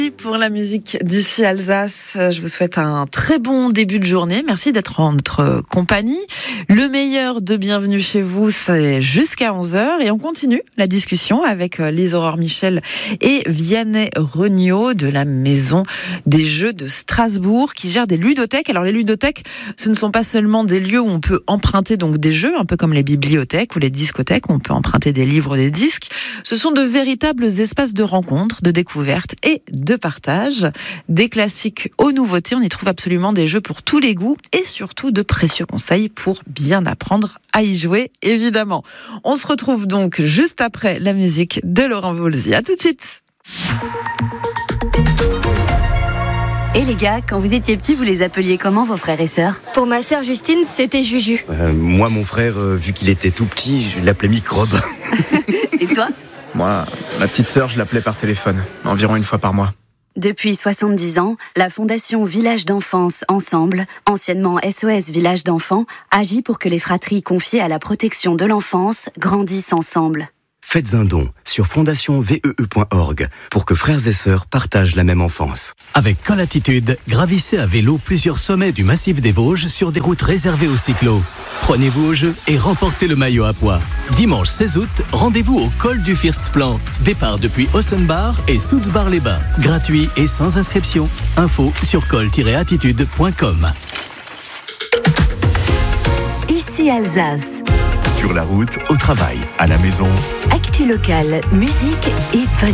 Pour la musique d'ici Alsace, je vous souhaite un très bon début de journée. Merci d'être en notre compagnie. Le meilleur de Bienvenue chez vous, c'est jusqu'à 11h. Et on continue la discussion avec Lise Aurore Michel et Vianney Regnault de la Maison des Jeux de Strasbourg qui gère des ludothèques. Alors les ludothèques, ce ne sont pas seulement des lieux où on peut emprunter donc des jeux, un peu comme les bibliothèques ou les discothèques où on peut emprunter des livres, des disques. Ce sont de véritables espaces de rencontre, de découverte et de partage. Des classiques aux nouveautés, on y trouve absolument des jeux pour tous les goûts et surtout de précieux conseils pour bien apprendre à y jouer, évidemment. On se retrouve donc juste après la musique de Laurent Voulzy. À tout de suite. Et les gars, quand vous étiez petits, vous les appeliez comment vos frères et sœurs ? Pour ma sœur Justine, c'était Juju. Moi, mon frère, vu qu'il était tout petit, je l'appelais Microbe. Et toi ? Moi, ma petite sœur, je l'appelais par téléphone, environ une fois par mois. Depuis 70 ans, la Fondation Village d'Enfance Ensemble, anciennement SOS Village d'Enfants, agit pour que les fratries confiées à la protection de l'enfance grandissent ensemble. Faites un don sur fondationnvee.org pour que frères et sœurs partagent la même enfance. Avec Colatitude, gravissez à vélo plusieurs sommets du massif des Vosges sur des routes réservées aux cyclos. Prenez-vous au jeu et remportez le maillot à pois. Dimanche 16 août, rendez-vous au col du Firstplan. Départ depuis Ossenbar et Soultzbar-les-Bains. Gratuit et sans inscription. Info sur col-attitude.com. Ici Alsace. Sur la route, au travail, à la maison. Actu locale, musique et